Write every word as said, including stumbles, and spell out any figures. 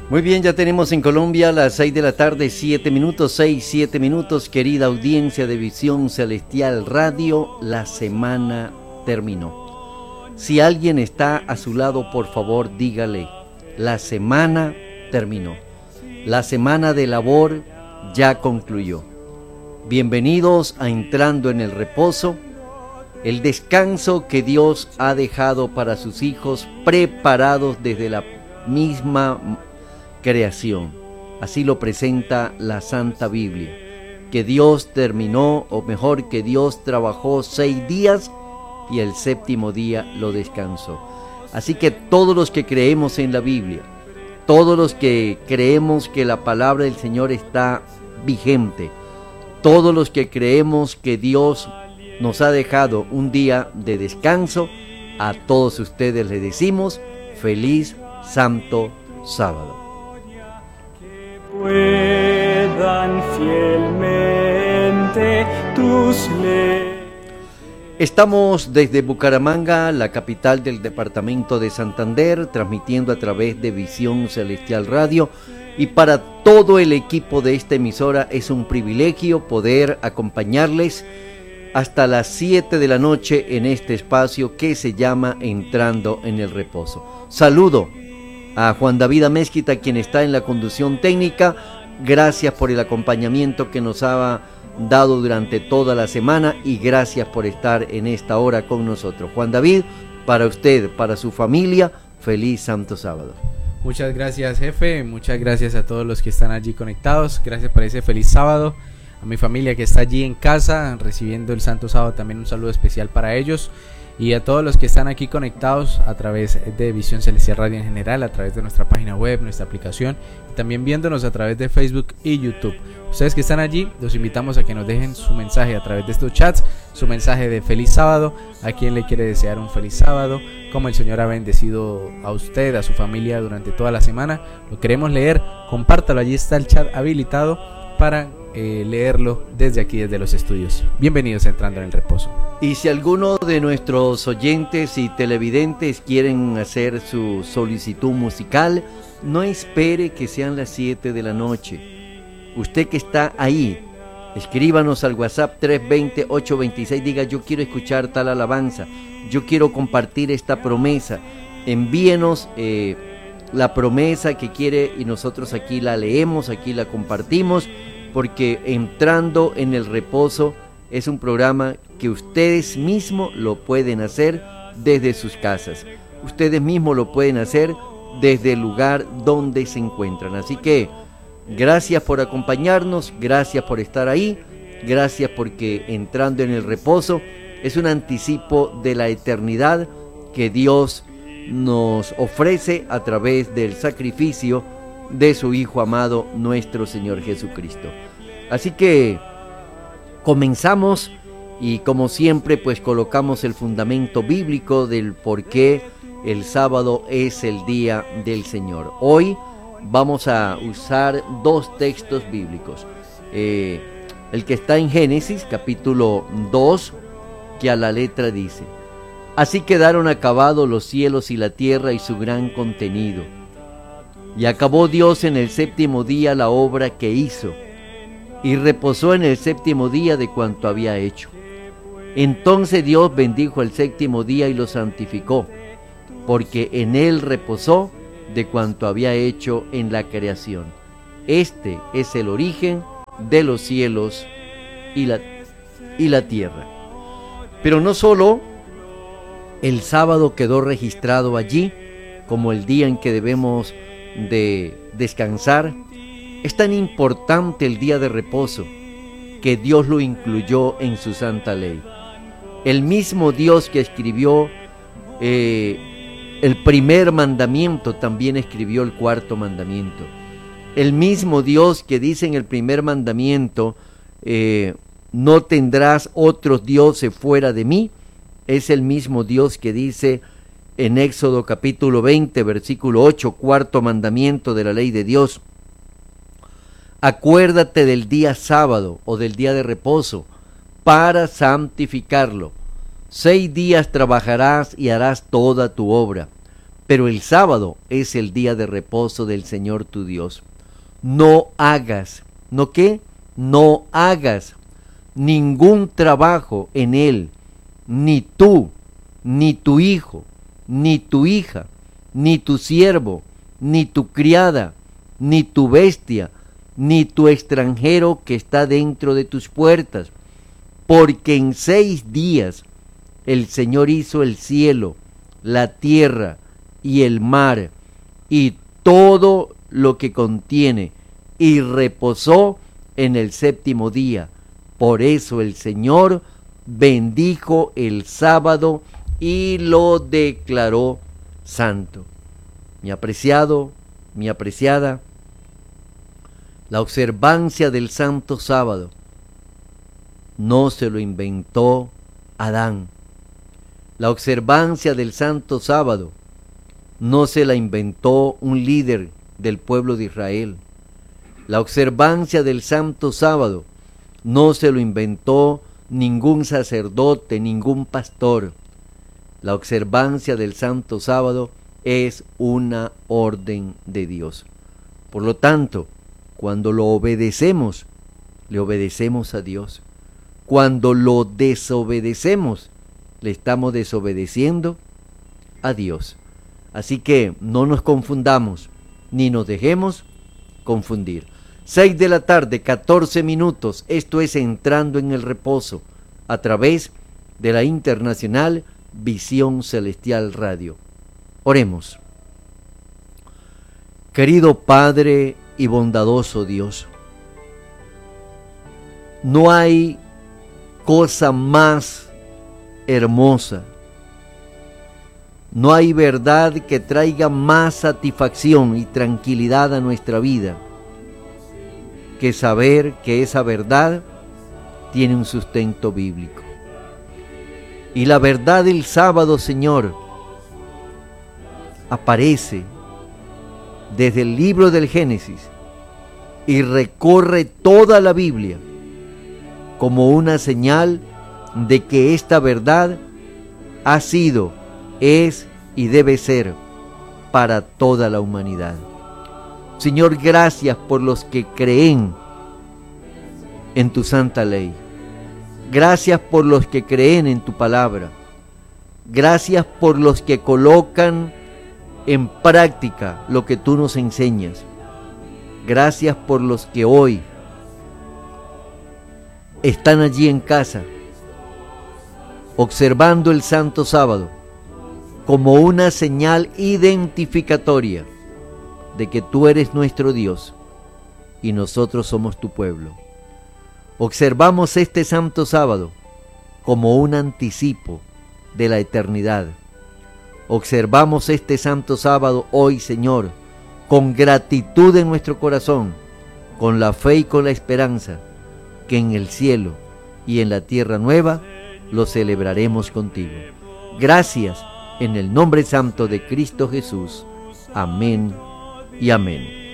Muy bien, ya tenemos en Colombia las seis de la tarde, siete minutos, seis, siete minutos, querida audiencia de Visión Celestial Radio, la semana terminó. Si alguien está a su lado, por favor, dígale, la semana terminó. La semana de labor ya concluyó. Bienvenidos a Entrando en el Reposo, el descanso que Dios ha dejado para sus hijos, preparados desde la misma creación. Así lo presenta la Santa Biblia, que Dios terminó, o mejor, que Dios trabajó seis días y el séptimo día lo descansó. Así que todos los que creemos en la Biblia, todos los que creemos que la palabra del Señor está vigente, todos los que creemos que Dios nos ha dejado un día de descanso, a todos ustedes les decimos feliz Santo Sábado. Puedan fielmente tus leyes. Estamos desde Bucaramanga, la capital del departamento de Santander, transmitiendo a través de Visión Celestial Radio, y para todo el equipo de esta emisora es un privilegio poder acompañarles hasta las siete de la noche en este espacio que se llama Entrando en el Reposo. Saludo a Juan David Amezquita, quien está en la conducción técnica. Gracias por el acompañamiento que nos ha dado durante toda la semana y gracias por estar en esta hora con nosotros. Juan David, para usted, para su familia, feliz Santo Sábado. Muchas gracias, jefe, muchas gracias a todos los que están allí conectados, gracias por ese feliz sábado, a mi familia que está allí en casa recibiendo el Santo Sábado, también un saludo especial para ellos. Y a todos los que están aquí conectados a través de Visión Celestial Radio en general, a través de nuestra página web, nuestra aplicación, y también viéndonos a través de Facebook y YouTube. Ustedes que están allí, los invitamos a que nos dejen su mensaje a través de estos chats, su mensaje de feliz sábado, a quien le quiere desear un feliz sábado, como el Señor ha bendecido a usted, a su familia durante toda la semana. Lo queremos leer, compártalo, allí está el chat habilitado para Eh, leerlo desde aquí, desde los estudios. Bienvenidos a Entrando en el Reposo. Y si alguno de nuestros oyentes y televidentes quieren hacer su solicitud musical, no espere que sean las siete de la noche. Usted que está ahí, escríbanos al WhatsApp tres dos cero, ocho dos seis, diga yo quiero escuchar tal alabanza, yo quiero compartir esta promesa. Envíenos eh, la promesa que quiere y nosotros aquí la leemos, aquí la compartimos, porque Entrando en el Reposo es un programa que ustedes mismos lo pueden hacer desde sus casas. Ustedes mismos lo pueden hacer desde el lugar donde se encuentran. Así que gracias por acompañarnos, gracias por estar ahí, gracias porque Entrando en el Reposo es un anticipo de la eternidad que Dios nos ofrece a través del sacrificio de su Hijo amado, nuestro Señor Jesucristo. Así que comenzamos y como siempre pues colocamos el fundamento bíblico del por qué el sábado es el día del Señor. Hoy vamos a usar dos textos bíblicos. Eh, el que está en Génesis capítulo dos, que a la letra dice: así quedaron acabados los cielos y la tierra y su gran contenido. Y acabó Dios en el séptimo día la obra que hizo, y reposó en el séptimo día de cuanto había hecho. Entonces Dios bendijo el séptimo día y lo santificó, porque en él reposó de cuanto había hecho en la creación. Este es el origen de los cielos y la, y la tierra. Pero no solo el sábado quedó registrado allí como el día en que debemos de descansar, es tan importante el día de reposo que Dios lo incluyó en su santa ley. El mismo Dios que escribió eh, el primer mandamiento también escribió el cuarto mandamiento. El mismo Dios que dice en el primer mandamiento eh, no tendrás otros dioses fuera de mí, es el mismo Dios que dice en Éxodo capítulo veinte, versículo ocho, cuarto mandamiento de la ley de Dios: acuérdate del día sábado o del día de reposo para santificarlo. Seis días trabajarás y harás toda tu obra, pero el sábado es el día de reposo del Señor tu Dios. No hagas, ¿no qué? No hagas ningún trabajo en él, ni tú, ni tu hijo, ni tu hija, ni tu siervo, ni tu criada, ni tu bestia, ni tu extranjero que está dentro de tus puertas, porque en seis días el Señor hizo el cielo, la tierra y el mar, y todo lo que contiene, y reposó en el séptimo día. Por eso el Señor bendijo el sábado y lo declaró santo. Mi apreciado, mi apreciada, la observancia del santo sábado no se lo inventó Adán. La observancia del santo sábado no se la inventó un líder del pueblo de Israel. La observancia del santo sábado no se lo inventó ningún sacerdote, ningún pastor. La observancia del santo sábado es una orden de Dios. Por lo tanto, cuando lo obedecemos, le obedecemos a Dios. Cuando lo desobedecemos, le estamos desobedeciendo a Dios. Así que no nos confundamos, ni nos dejemos confundir. Seis de la tarde, catorce minutos. Esto es Entrando en el Reposo, a través de la Internacional Visión Celestial Radio. Oremos. Querido Padre y bondadoso Dios, no hay cosa más hermosa, no hay verdad que traiga más satisfacción y tranquilidad a nuestra vida que saber que esa verdad tiene un sustento bíblico. Y la verdad del sábado, Señor, aparece desde el libro del Génesis y recorre toda la Biblia como una señal de que esta verdad ha sido, es y debe ser para toda la humanidad. Señor, gracias por los que creen en tu santa ley. Gracias por los que creen en tu palabra. Gracias por los que colocan en práctica lo que tú nos enseñas. Gracias por los que hoy están allí en casa, observando el Santo Sábado como una señal identificatoria de que tú eres nuestro Dios y nosotros somos tu pueblo. Observamos este Santo Sábado como un anticipo de la eternidad. Observamos este Santo Sábado hoy, Señor, con gratitud en nuestro corazón, con la fe y con la esperanza que en el cielo y en la tierra nueva lo celebraremos contigo. Gracias en el nombre santo de Cristo Jesús. Amén y amén.